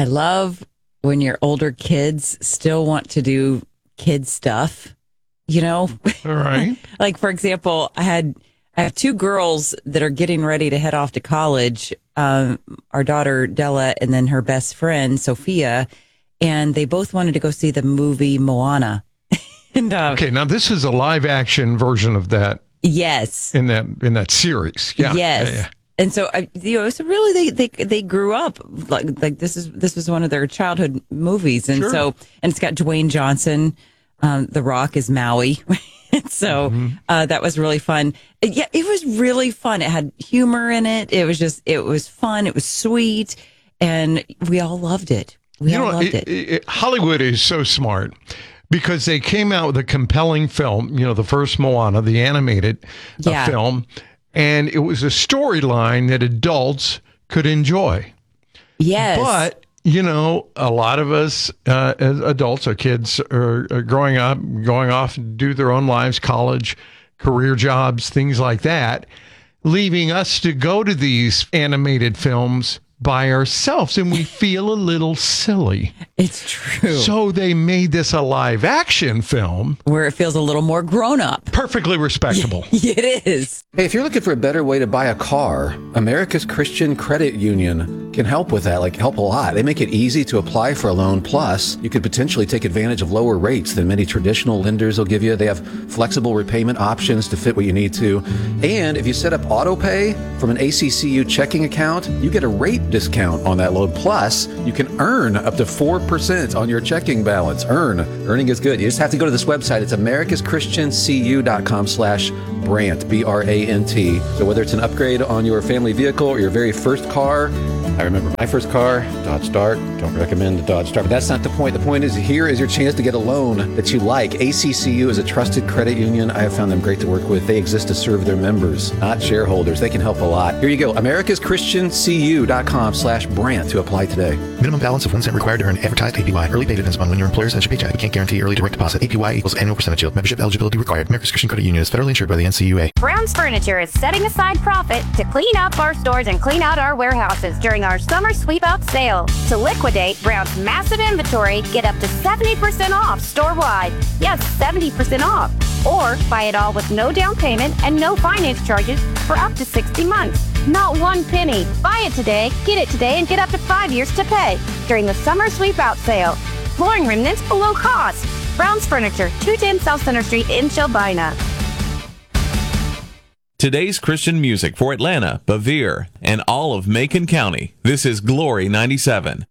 I love when your older kids still want to do kid stuff, All right. Like, for example, I have two girls that are getting ready to head off to college. Our daughter Della, and then her best friend Sophia, and they both wanted to go see the movie Moana. And Okay, now this is a live action version of that. Yes. In that series. Yeah. Yes. Yeah. And so, so really, they grew up like this was one of their childhood movies, and Sure. and it's got Dwayne Johnson, The Rock is Maui, so that was really fun. Yeah, it was really fun. It had humor in it. It was fun. It was sweet, and we all loved it. We all loved it. Hollywood is so smart because they came out with a compelling film. The first Moana, the animated film. And it was a storyline that adults could enjoy. Yes. But, a lot of us as adults, our kids are growing up, going off and do their own lives, college, career jobs, things like that, leaving us to go to these animated films by ourselves, and we feel a little silly. It's true. So they made this a live action film where it feels a little more grown up. Perfectly respectable. It is. Hey, if you're looking for a better way to buy a car, America's Christian Credit Union can help with that, help a lot. They make it easy to apply for a loan. Plus, you could potentially take advantage of lower rates than many traditional lenders will give you. They have flexible repayment options to fit what you need to. And if you set up auto pay from an ACCU checking account, you get a rate discount on that loan. Plus, you can earn up to 4% on your checking balance. Earning is good. You just have to go to this website. It's americaschristiancu.com/Brant, B-R-A-N-T. So whether it's an upgrade on your family vehicle or your very first car, I remember my first car, Dodge Dart. Don't recommend the Dodge Dart, but that's not the point. The point is, here is your chance to get a loan that you like. ACCU is a trusted credit union. I have found them great to work with. They exist to serve their members, not shareholders. They can help a lot. Here you go. americaschristiancu.com/Brant to apply today. Minimum balance of 1 cent required to earn advertised APY. Early pay depends upon when your employer sends your paycheck. We can't guarantee early direct deposit. APY equals annual percentage yield. Membership eligibility required. America's Christian Credit Union is federally insured by the NCUA. Brown's Furniture is setting aside profit to clean up our stores and clean out our warehouses during our summer sweep out sale. To liquidate Brown's massive inventory, get up to 70% off store-wide. Yes, 70% off. Or buy it all with no down payment and no finance charges for up to 60 months. Not one penny. Buy it today, get it today, and get up to 5 years to pay during the summer sweep out sale. Flooring remnants below cost. Brown's Furniture, 210 South Center Street in Shelbina. Today's Christian music for Atlanta, Bevier, and all of Macon County. This is Glory 97.